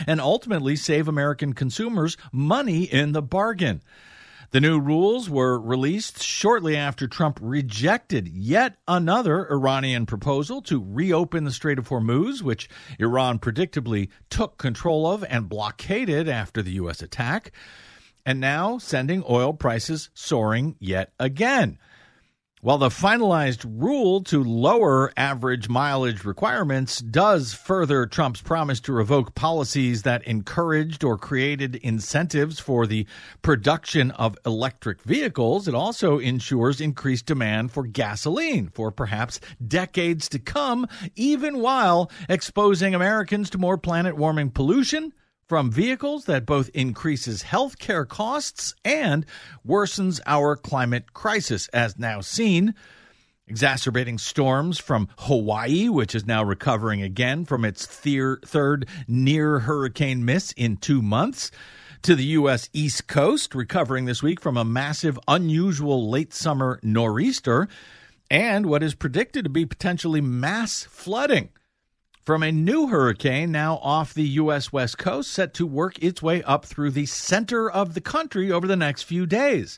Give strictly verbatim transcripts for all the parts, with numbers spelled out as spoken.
and ultimately save American consumers money in the bargain. The new rules were released shortly after Trump rejected yet another Iranian proposal to reopen the Strait of Hormuz, which Iran predictably took control of and blockaded after the U S attack, and now sending oil prices soaring yet again. While the finalized rule to lower average mileage requirements does further Trump's promise to revoke policies that encouraged or created incentives for the production of electric vehicles, it also ensures increased demand for gasoline for perhaps decades to come, even while exposing Americans to more planet-warming pollution from vehicles that both increases health care costs and worsens our climate crisis, as now seen, exacerbating storms from Hawaii, which is now recovering again from its thir- third near-hurricane miss in two months, to the U S East Coast, recovering this week from a massive, unusual late-summer nor'easter, and what is predicted to be potentially mass flooding from a new hurricane now off the U S West Coast, set to work its way up through the center of the country over the next few days.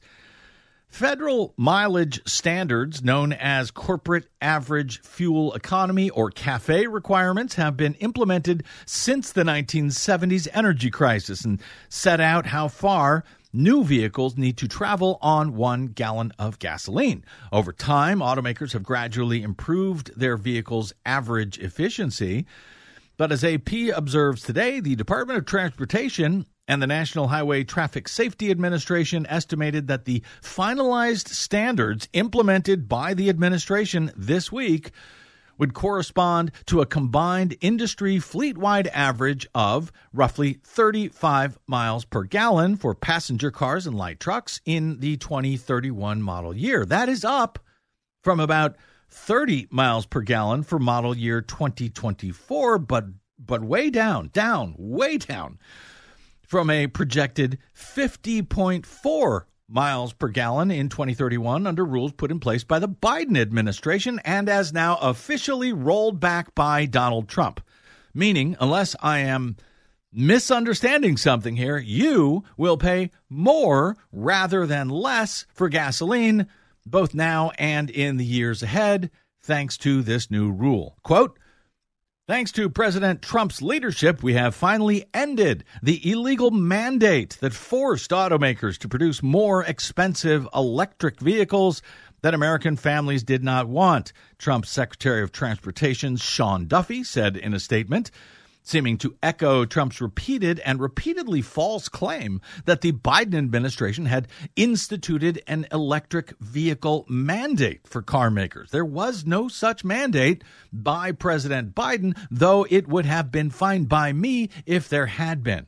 Federal mileage standards known as Corporate Average Fuel Economy, or CAFE requirements, have been implemented since the nineteen seventies energy crisis and set out how far new vehicles need to travel on one gallon of gasoline. Over time, automakers have gradually improved their vehicles' average efficiency. But as A P observes today, the Department of Transportation and the National Highway Traffic Safety Administration estimated that the finalized standards implemented by the administration this week would correspond to a combined industry fleet-wide average of roughly thirty-five miles per gallon for passenger cars and light trucks in the twenty thirty-one model year. That is up from about thirty miles per gallon for model year twenty twenty-four, but but way down, down, way down from a projected fifty point four miles per gallon in twenty thirty-one under rules put in place by the Biden administration and as now officially rolled back by Donald Trump. Meaning, unless I am misunderstanding something here, you will pay more rather than less for gasoline, both now and in the years ahead, thanks to this new rule. Quote, "Thanks to President Trump's leadership, we have finally ended the illegal mandate that forced automakers to produce more expensive electric vehicles that American families did not want," Trump's Secretary of Transportation, Sean Duffy, said in a statement, seeming to echo Trump's repeated and repeatedly false claim that the Biden administration had instituted an electric vehicle mandate for car makers. There was no such mandate by President Biden, though it would have been fine by me if there had been.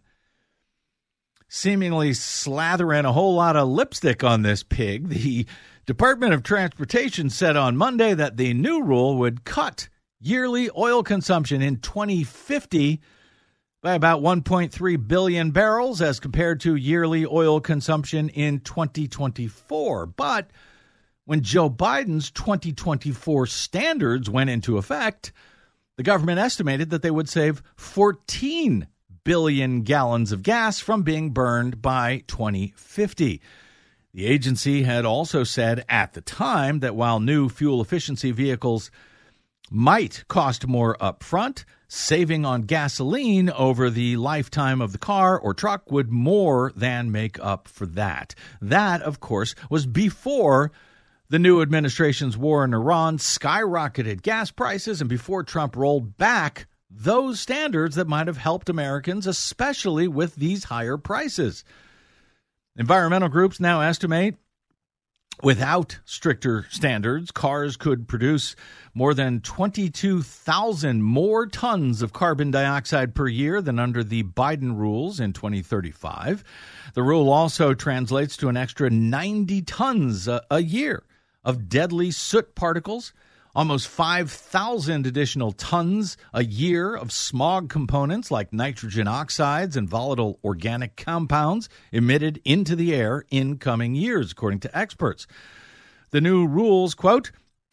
Seemingly slathering a whole lot of lipstick on this pig, the Department of Transportation said on Monday that the new rule would cut yearly oil consumption in twenty fifty by about one point three billion barrels as compared to yearly oil consumption in twenty twenty-four. But when Joe Biden's twenty twenty-four standards went into effect, the government estimated that they would save fourteen billion gallons of gas from being burned by twenty fifty. The agency had also said at the time that while new fuel efficiency vehicles might cost more upfront, saving on gasoline over the lifetime of the car or truck would more than make up for that. That, of course, was before the new administration's war in Iran skyrocketed gas prices and before Trump rolled back those standards that might have helped Americans, especially with these higher prices. Environmental groups now estimate without stricter standards, cars could produce more than twenty-two thousand more tons of carbon dioxide per year than under the Biden rules in twenty thirty-five. The rule also translates to an extra ninety tons a, a year of deadly soot particles, almost five thousand additional tons a year of smog components like nitrogen oxides and volatile organic compounds emitted into the air in coming years, according to experts. The new rules, quote,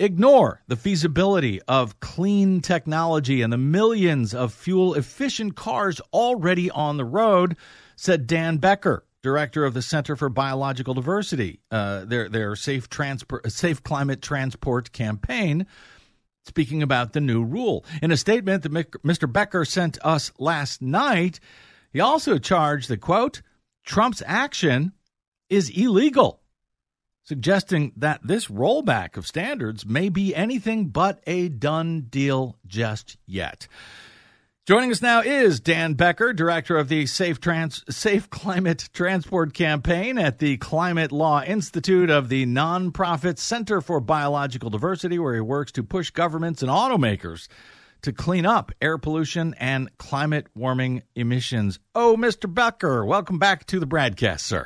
ignore the feasibility of clean technology and the millions of fuel-efficient cars already on the road, said Dan Becker, director of the Center for Biological Diversity, uh, their, their Safe, Transport, Safe Climate Transport campaign, speaking about the new rule. In a statement that Mister Becker sent us last night, he also charged that, quote, Trump's action is illegal, suggesting that this rollback of standards may be anything but a done deal just yet. Joining us now is Dan Becker, director of the Safe, Trans- Safe Climate Transport campaign at the Climate Law Institute of the nonprofit Center for Biological Diversity, where he works to push governments and automakers to clean up air pollution and climate warming emissions. Oh, Mister Becker, welcome back to the broadcast, sir.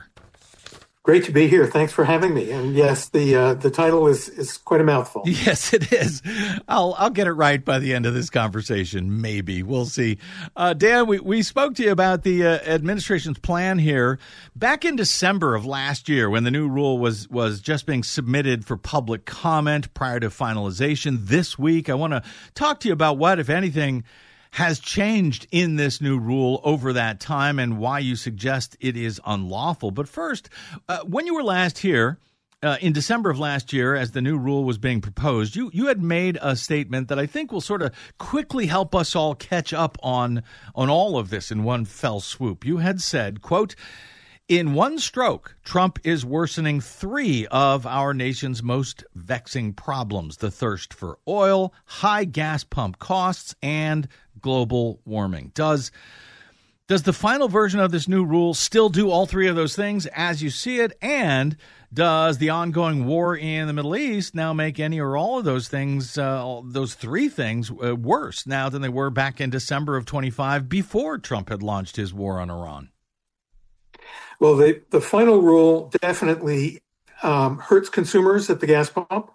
Great to be here. Thanks for having me. And yes, the uh, the title is is quite a mouthful. Yes, it is. I'll I'll get it right by the end of this conversation. Maybe we'll see. Uh, Dan, we, we spoke to you about the uh, administration's plan here back in December of last year, when the new rule was was just being submitted for public comment prior to finalization. This week, I want to talk to you about what, if anything, has changed in this new rule over that time and why you suggest it is unlawful. But first, uh, when you were last here, uh, in December of last year, as the new rule was being proposed, you, you had made a statement that I think will sort of quickly help us all catch up on, on all of this in one fell swoop. You had said, quote, in one stroke, Trump is worsening three of our nation's most vexing problems: the thirst for oil, high gas pump costs, and global warming. Does does the final version of this new rule still do all three of those things as you see it? And does the ongoing war in the Middle East now make any or all of those things, uh, those three things, uh, worse now than they were back in December of twenty-five, before Trump had launched his war on Iran? Well, the, the final rule definitely um, hurts consumers at the gas pump.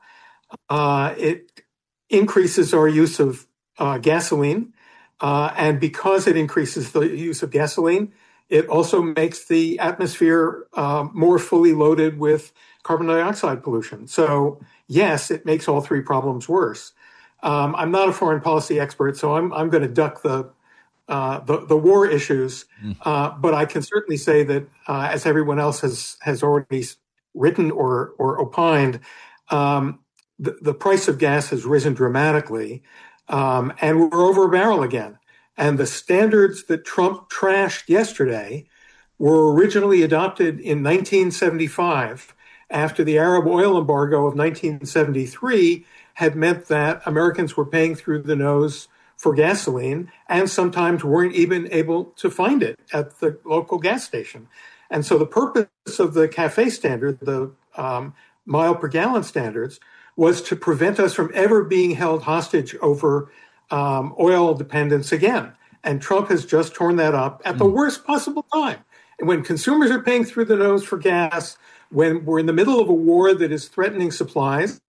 Uh, it increases our use of uh, gasoline. Uh, and because it increases the use of gasoline, it also makes the atmosphere uh, more fully loaded with carbon dioxide pollution. So, yes, it makes all three problems worse. Um, I'm not a foreign policy expert, so I'm, I'm going to duck the Uh, the, the war issues, uh, but I can certainly say that, uh, as everyone else has has already written or or opined, um, the, the price of gas has risen dramatically, um, and we're over a barrel again. And the standards that Trump trashed yesterday were originally adopted in nineteen seventy-five, after the Arab oil embargo of nineteen seventy-three had meant that Americans were paying through the nose for gasoline, and sometimes weren't even able to find it at the local gas station. And so the purpose of the CAFE standard, the um, mile per gallon standards, was to prevent us from ever being held hostage over um, oil dependence again. And Trump has just torn that up at the worst possible time. And when consumers are paying through the nose for gas, when we're in the middle of a war that is threatening supplies,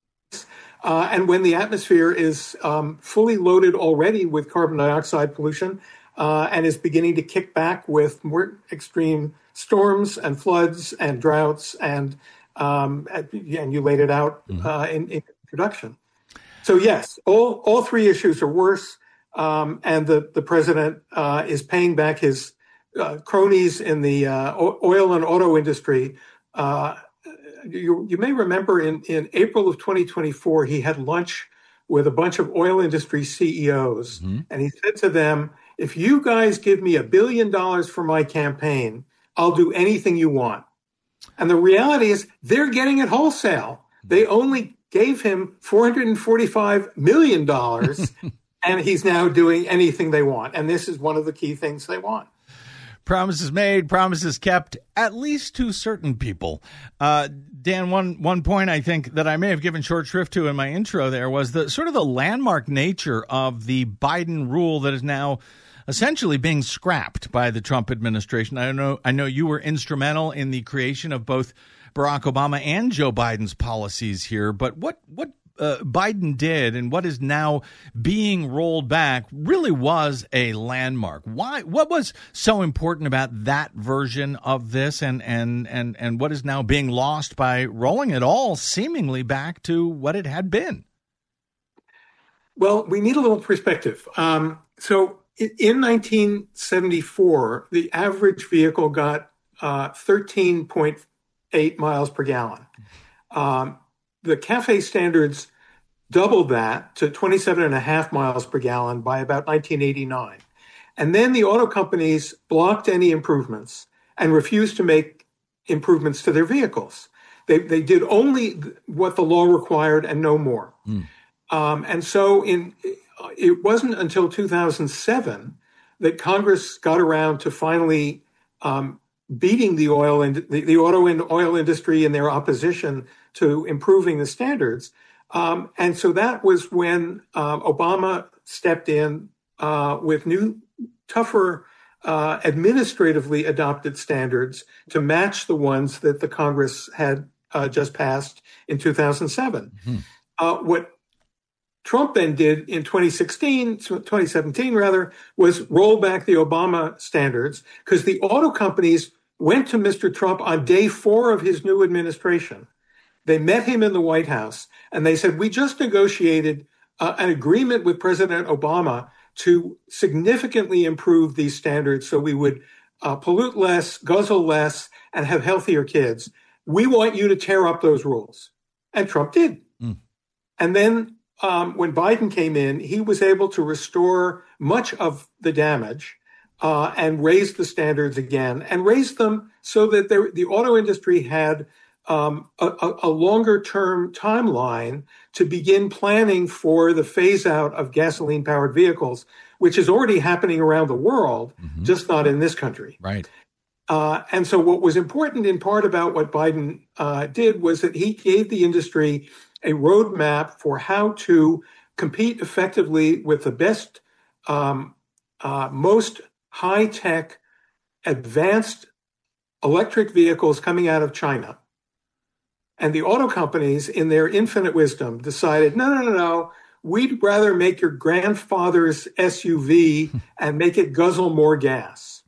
Uh, and when the atmosphere is um, fully loaded already with carbon dioxide pollution uh, and is beginning to kick back with more extreme storms and floods and droughts, and um, and you laid it out uh, in, in introduction. So yes, all all three issues are worse, um, and the the president uh, is paying back his uh, cronies in the uh, oil and auto industry. Uh, You, you may remember in, in April of twenty twenty-four, he had lunch with a bunch of oil industry C E Os. Mm-hmm. And he said to them, if you guys give me a billion dollars for my campaign, I'll do anything you want. And the reality is they're getting it wholesale. They only gave him four hundred forty-five million dollars, and he's now doing anything they want. And this is one of the key things they want. Promises made, promises kept, at least to certain people. Uh, Dan, one one point I think that I may have given short shrift to in my intro there was the sort of the landmark nature of the Biden rule that is now essentially being scrapped by the Trump administration. I know I know you were instrumental in the creation of both Barack Obama and Joe Biden's policies here, but what what Uh, Biden did and what is now being rolled back really was a landmark. Why? What was so important about that version of this, and and and and what is now being lost by rolling it all seemingly back to what it had been? Well, we need a little perspective. Um, so in nineteen seventy-four, the average vehicle got uh, thirteen point eight miles per gallon. Um, the CAFE standards doubled that to twenty-seven and a half miles per gallon by about nineteen eighty-nine. And then the auto companies blocked any improvements and refused to make improvements to their vehicles. They, they did only what the law required and no more. Mm. Um, and so in, it wasn't until two thousand seven that Congress got around to finally um, beating the oil and the, the auto and oil industry in their opposition to improving the standards. Um, and so that was when uh, Obama stepped in uh, with new, tougher, uh, administratively adopted standards to match the ones that the Congress had uh, just passed in two thousand seven. Mm-hmm. Uh, what Trump then did in twenty sixteen, twenty seventeen rather, was roll back the Obama standards because the auto companies went to Mister Trump on day four of his new administration. They met him in the White House and they said, we just negotiated uh, an agreement with President Obama to significantly improve these standards so we would uh, pollute less, guzzle less, and have healthier kids. We want you to tear up those rules. And Trump did. Mm. And then Um, when Biden came in, he was able to restore much of the damage uh, and raise the standards again and raise them so that there, the auto industry had um, a, a longer-term timeline to begin planning for the phase-out of gasoline-powered vehicles, which is already happening around the world, mm-hmm. just not in this country. Right. Uh, and so what was important in part about what Biden uh, did was that he gave the industry a roadmap for how to compete effectively with the best, um, uh, most high-tech, advanced electric vehicles coming out of China. And the auto companies, in their infinite wisdom, decided, no, no, no, no, we'd rather make your grandfather's S U V and make it guzzle more gas.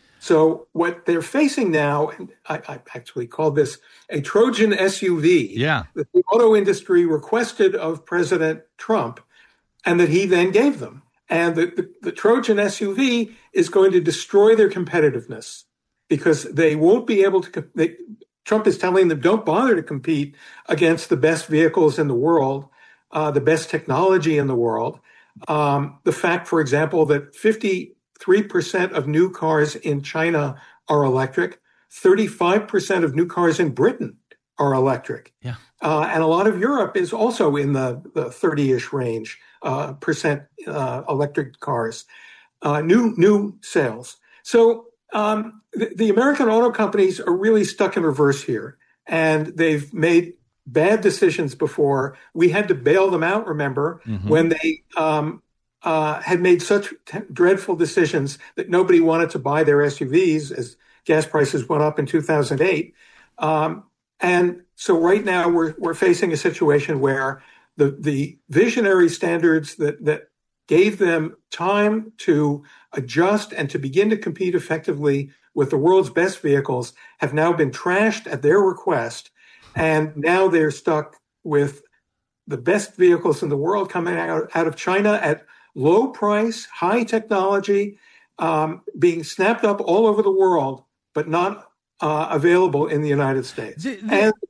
So what they're facing now, and I, I actually call this a Trojan S U V, yeah. that the auto industry requested of President Trump and that he then gave them. And the, the, the Trojan S U V is going to destroy their competitiveness because they won't be able to, they, Trump is telling them, don't bother to compete against the best vehicles in the world, uh, the best technology in the world. Um, the fact, for example, that fifty-three percent of new cars in China are electric, thirty-five percent of new cars in Britain are electric. Yeah. Uh, and a lot of Europe is also in the, the thirty-ish range, uh, percent uh, electric cars, uh, new new sales. So um, the, the American auto companies are really stuck in reverse here, and they've made bad decisions before. We had to bail them out, remember, mm-hmm. when they um, uh, had made such t- dreadful decisions that nobody wanted to buy their S U Vs as gas prices went up in two thousand eight. Um, and so right now we're we're facing a situation where the the visionary standards that that gave them time to adjust and to begin to compete effectively with the world's best vehicles have now been trashed at their request. And now they're stuck with the best vehicles in the world coming out, out of China at low price, high technology, um, being snapped up all over the world, but not uh, available in the United States. The, the, and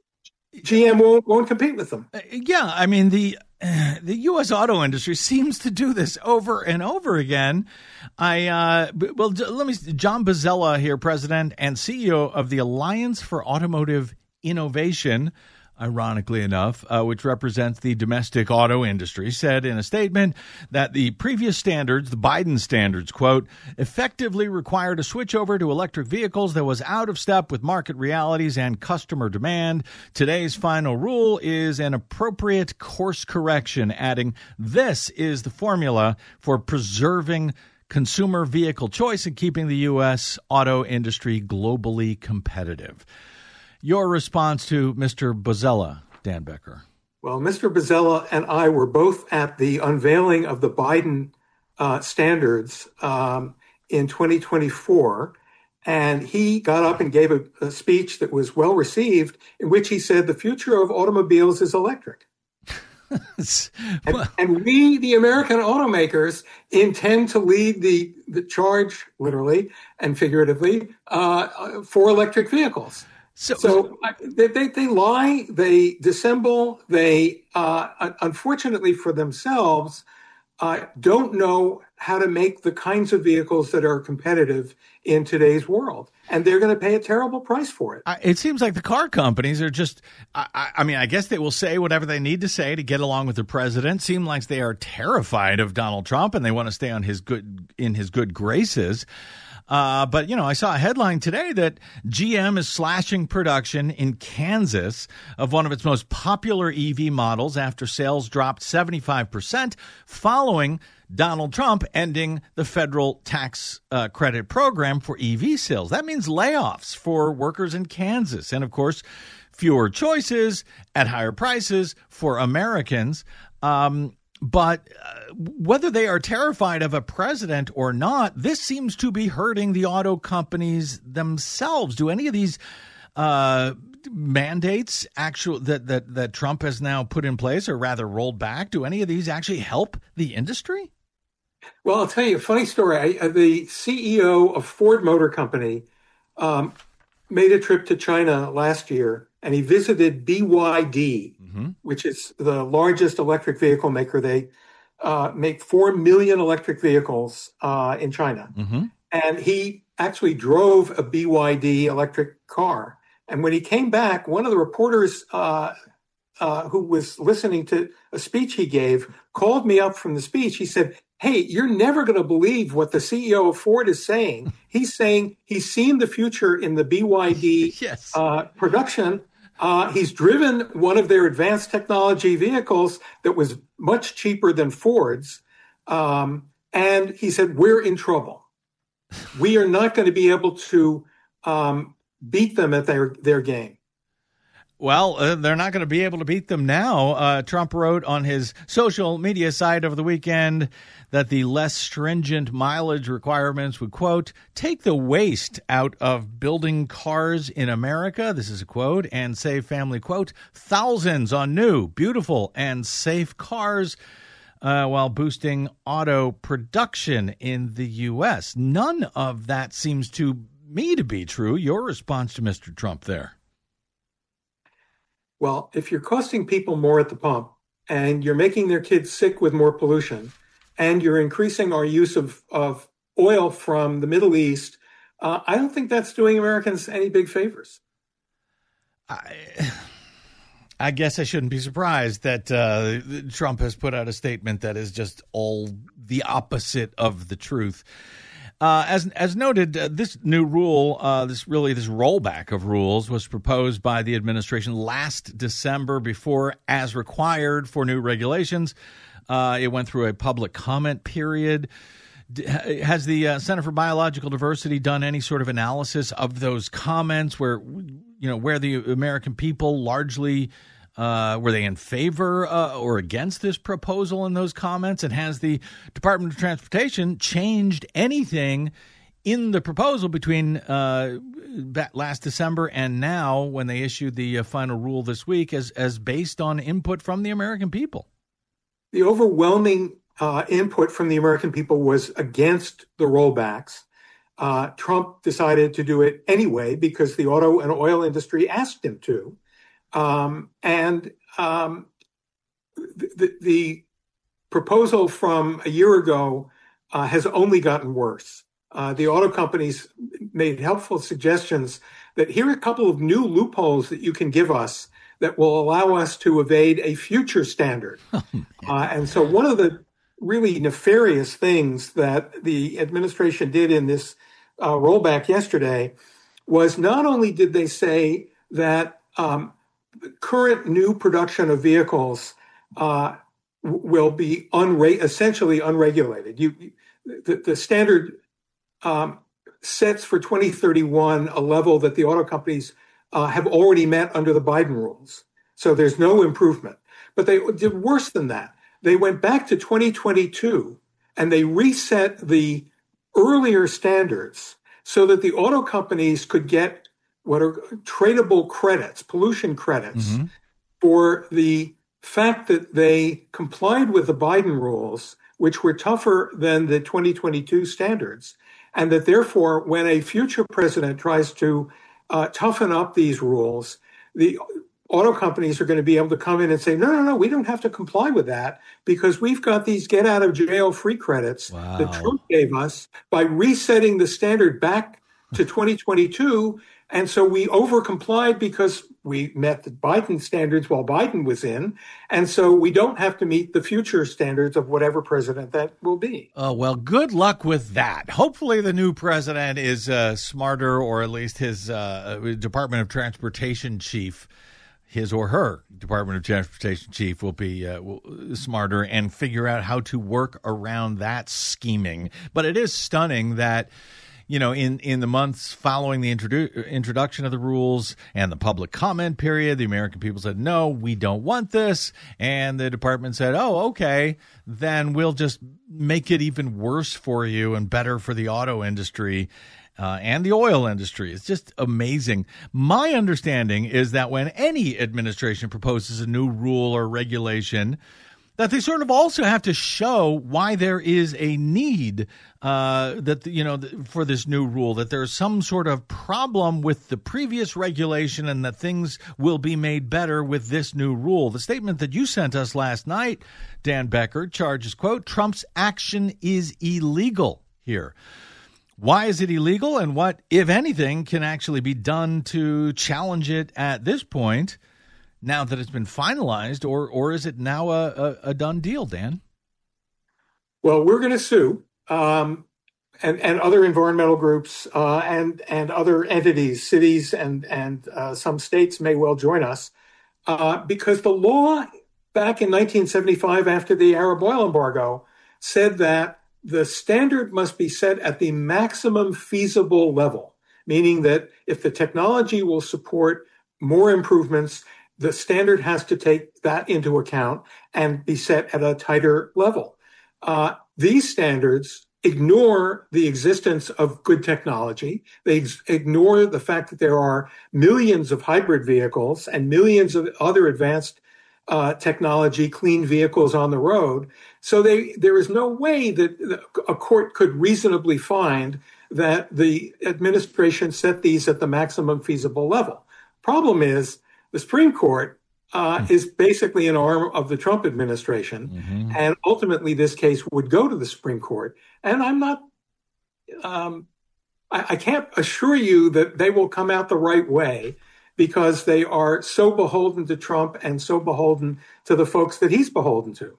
G M won't, won't compete with them. Yeah, I mean, the the U S auto industry seems to do this over and over again. I uh, well, let me. John Bozzella here, president and C E O of the Alliance for Automotive Innovation, ironically enough, uh, which represents the domestic auto industry, said in a statement that the previous standards, the Biden standards, quote, effectively required a switch over to electric vehicles that was out of step with market realities and customer demand. Today's final rule is an appropriate course correction, adding, this is the formula for preserving consumer vehicle choice and keeping the U S auto industry globally competitive. Your response to Mister Bozzella, Dan Becker. Well, Mister Bozzella and I were both at the unveiling of the Biden uh, standards um, in twenty twenty-four, and he got up and gave a, a speech that was well received, in which he said the future of automobiles is electric. and, and we, the American automakers, intend to lead the, the charge, literally and figuratively, uh, for electric vehicles. So, so they, they, they lie, they dissemble, they, uh, unfortunately for themselves, uh, don't know how to make the kinds of vehicles that are competitive in today's world. And they're going to pay a terrible price for it. It seems like the car companies are just, I, I mean, I guess they will say whatever they need to say to get along with the president. Seem like they are terrified of Donald Trump and they want to stay on his good, in his good graces. Uh, but, you know, I saw a headline today that G M is slashing production in Kansas of one of its most popular E V models after sales dropped seventy-five percent following Donald Trump ending the federal tax uh, credit program for E V sales. That means layoffs for workers in Kansas. And, of course, fewer choices at higher prices for Americans. Um But uh, whether they are terrified of a president or not, this seems to be hurting the auto companies themselves. Do any of these uh, mandates actual that, that that Trump has now put in place, or rather rolled back, do any of these actually help the industry? Well, I'll tell you a funny story. I, the C E O of Ford Motor Company um, made a trip to China last year, and he visited B Y D. Mm-hmm. Which is the largest electric vehicle maker. They uh, make four million electric vehicles uh, in China. Mm-hmm. And he actually drove a B Y D electric car. And when he came back, one of the reporters uh, uh, who was listening to a speech he gave called me up from the speech. He said, "Hey, you're never going to believe what the C E O of Ford is saying. He's saying he's seen the future in the B Y D yes. uh, production. Uh, he's driven one of their advanced technology vehicles that was much cheaper than Ford's. Um, and he said, we're in trouble. We are not going to be able to um, beat them at their, their game." Well, uh, they're not going to be able to beat them now. Uh, Trump wrote on his social media site over the weekend that the less stringent mileage requirements would, quote, take the waste out of building cars in America. This is a quote, and save family, quote, thousands on new, beautiful, and safe cars uh, while boosting auto production in the U S. None of that seems to me to be true. Your response to Mister Trump there? Well, if you're costing people more at the pump and you're making their kids sick with more pollution and you're increasing our use of, of oil from the Middle East, uh, I don't think that's doing Americans any big favors. I, I guess I shouldn't be surprised that uh, Trump has put out a statement that is just all the opposite of the truth. Uh, as as noted, uh, this new rule, uh, this really this rollback of rules, was proposed by the administration last December before, as required for new regulations, uh, it went through a public comment period. D- has the uh, Center for Biological Diversity done any sort of analysis of those comments, where you know where the American people largely Uh, were they in favor uh, or against this proposal in those comments? And has the Department of Transportation changed anything in the proposal between uh, last December and now, when they issued the uh, final rule this week, as, as based on input from the American people? The overwhelming uh, input from the American people was against the rollbacks. Uh, Trump decided to do it anyway because the auto and oil industry asked him to. Um, and um, the, the proposal from a year ago uh, has only gotten worse. Uh, the auto companies made helpful suggestions that here are a couple of new loopholes that you can give us that will allow us to evade a future standard. uh, and so one of the really nefarious things that the administration did in this uh, rollback yesterday was not only did they say that um, current new production of vehicles uh, will be unre- essentially unregulated. You, the, the standard um, sets for twenty thirty-one a level that the auto companies uh, have already met under the Biden rules. So there's no improvement. But they did worse than that. They went back to twenty twenty-two and they reset the earlier standards so that the auto companies could get what are tradable credits, pollution credits, mm-hmm. for the fact that they complied with the Biden rules, which were tougher than the twenty twenty-two standards, and that therefore, when a future president tries to uh, toughen up these rules, the auto companies are going to be able to come in and say, no, no, no, we don't have to comply with that because we've got these get out of jail free credits Wow. that Trump gave us by resetting the standard back to twenty twenty-two. And so we overcomplied because we met the Biden standards while Biden was in. And so we don't have to meet the future standards of whatever president that will be. Oh, well, good luck with that. Hopefully the new president is uh, smarter, or at least his uh, Department of Transportation chief, his or her Department of Transportation chief will be uh, will, smarter and figure out how to work around that scheming. But it is stunning that, you know, in, in the months following the introdu- introduction of the rules and the public comment period, the American people said, no, we don't want this. And the department said, oh, okay, then we'll just make it even worse for you and better for the auto industry uh, and the oil industry. It's just amazing. My understanding is that when any administration proposes a new rule or regulation, that they sort of also have to show why there is a need uh, that, you know, for this new rule, that there's some sort of problem with the previous regulation and that things will be made better with this new rule. The statement that you sent us last night, Dan Becker, charges, quote, Trump's action is illegal here. Why is it illegal, and what, if anything, can actually be done to challenge it at this point, now that it's been finalized, or or is it now a, a, a done deal, Dan? Well, we're going to sue, um, and and other environmental groups uh, and and other entities, cities, and and uh, some states may well join us, uh, because the law back in nineteen seventy-five, after the Arab oil embargo, said that the standard must be set at the maximum feasible level, meaning that if the technology will support more improvements, the standard has to take that into account and be set at a tighter level. Uh, these standards ignore the existence of good technology. They ex- ignore the fact that there are millions of hybrid vehicles and millions of other advanced uh, technology, clean vehicles on the road. So they, there is no way that a court could reasonably find that the administration set these at the maximum feasible level. Problem is, the Supreme Court uh, is basically an arm of the Trump administration, mm-hmm. and ultimately this case would go to the Supreme Court. And I'm not, um, I, I can't assure you that they will come out the right way, because they are so beholden to Trump and so beholden to the folks that he's beholden to.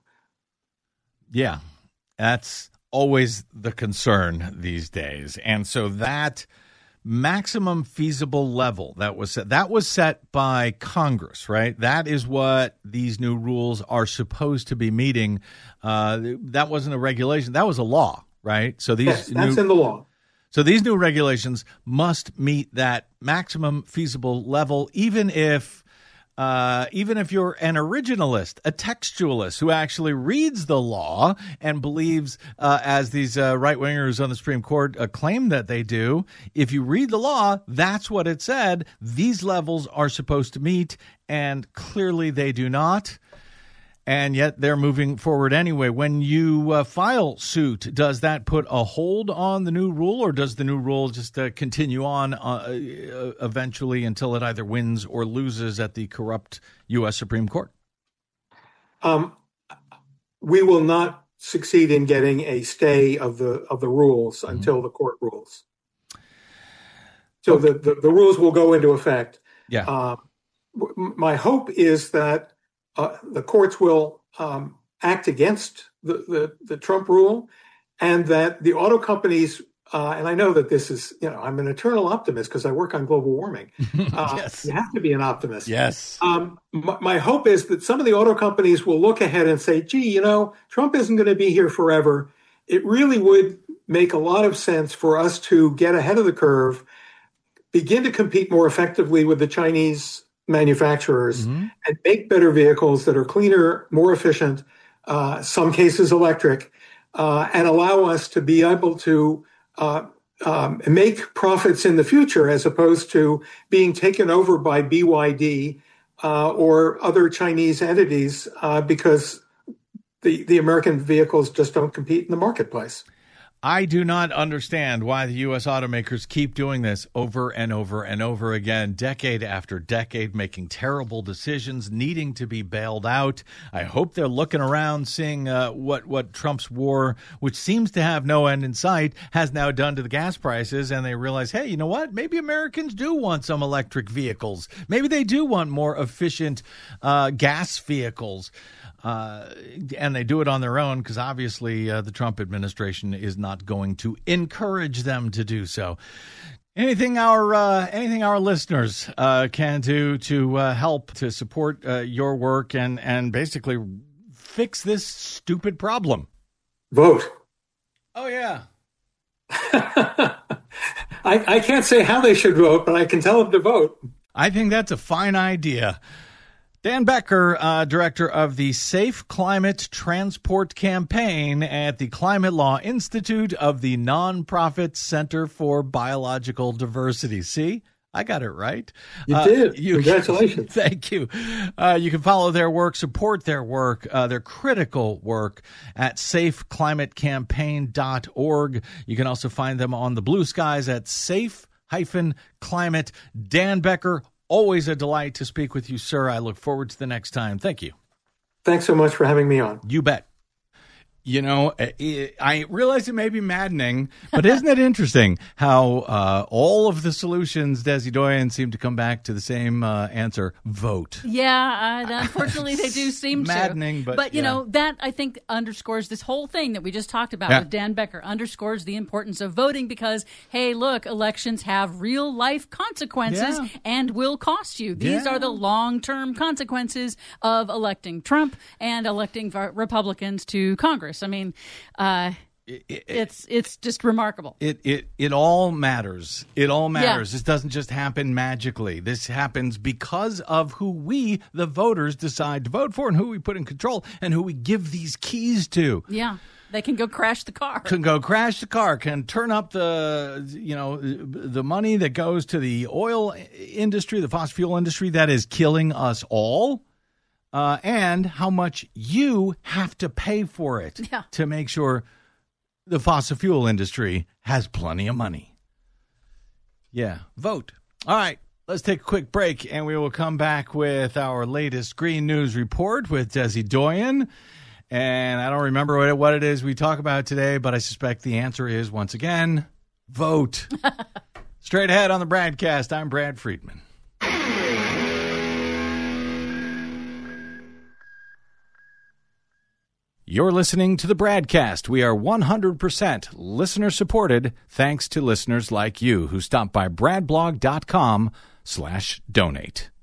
Yeah, that's always the concern these days. And so that maximum feasible level that was set, that was set by Congress, right? That is what these new rules are supposed to be meeting. Uh, that wasn't a regulation. That was a law, right? So these yes, that's new, in the law. So these new regulations must meet that maximum feasible level, even if Uh, even if you're an originalist, a textualist who actually reads the law and believes, uh, as these uh, right-wingers on the Supreme Court uh, claim that they do, if you read the law, that's what it said. These levels are supposed to meet, and clearly they do not. And yet they're moving forward anyway. When you uh, file suit, does that put a hold on the new rule, or does the new rule just uh, continue on uh, eventually until it either wins or loses at the corrupt U S Supreme Court? Um, we will not succeed in getting a stay of the of the rules mm-hmm. until the court rules. So okay. the, the, the rules will go into effect. Yeah. Uh, my hope is that Uh, the courts will um, act against the, the, the Trump rule, and that the auto companies, uh, and I know that this is, you know, I'm an eternal optimist because I work on global warming. Uh, yes. You have to be an optimist. Yes. Um, my, my hope is that some of the auto companies will look ahead and say, gee, you know, Trump isn't going to be here forever. It really would make a lot of sense for us to get ahead of the curve, begin to compete more effectively with the Chinese manufacturers, mm-hmm. and make better vehicles that are cleaner, more efficient, uh, some cases electric, uh, and allow us to be able to uh, um, make profits in the future, as opposed to being taken over by B Y D uh, or other Chinese entities uh, because the, the American vehicles just don't compete in the marketplace. I do not understand why the U S automakers keep doing this over and over and over again, decade after decade, making terrible decisions, needing to be bailed out. I hope they're looking around, seeing uh, what, what Trump's war, which seems to have no end in sight, has now done to the gas prices, and they realize, hey, you know what? Maybe Americans do want some electric vehicles. Maybe they do want more efficient uh, gas vehicles. Uh, and they do it on their own because obviously uh, the Trump administration is not going to encourage them to do so. Anything our uh, anything our listeners uh, can do to uh, help to support uh, your work and, and basically fix this stupid problem? Vote. Oh, yeah. I, I can't say how they should vote, but I can tell them to vote. I think that's a fine idea. Dan Becker, uh, director of the Safe Climate Transport Campaign at the Climate Law Institute of the nonprofit Center for Biological Diversity. See, I got it right. You uh, did. You, Congratulations. Thank you. Uh, you can follow their work, support their work, uh, their critical work at safe climate campaign dot org. You can also find them on the blue skies at safe climate. Dan Becker, always a delight to speak with you, sir. I look forward to the next time. Thank you. Thanks so much for having me on. You bet. You know, I realize it may be maddening, but isn't it interesting how uh, all of the solutions, Desi Doyen, seem to come back to the same uh, answer: vote. Yeah, uh, unfortunately, they do seem maddening, to. but but you yeah. know that I think underscores this whole thing that we just talked about Yeah. with Dan Becker. Underscores the importance of voting because, hey, look, elections have real life consequences Yeah. and will cost you. These Yeah. are the long term consequences of electing Trump and electing Republicans to Congress. I mean, uh, It, it, it's it's just remarkable. It it it all matters. It all matters. Yeah. This doesn't just happen magically. This happens because of who we, the voters, decide to vote for and who we put in control and who we give these keys to. Yeah. They can go crash the car. Can go crash the car, can turn up the, you know, the money that goes to the oil industry, the fossil fuel industry that is killing us all. Uh, and how much you have to pay for it Yeah. to make sure the fossil fuel industry has plenty of money. Yeah, vote. All right, let's take a quick break, and we will come back with our latest Green News Report with Desi Doyen. And I don't remember what it, what it is we talk about today, but I suspect the answer is, once again, vote. Straight ahead on the Bradcast, I'm Brad Friedman. You're listening to the Bradcast. We are one hundred percent listener-supported thanks to listeners like you who stop by bradblog.com slash donate.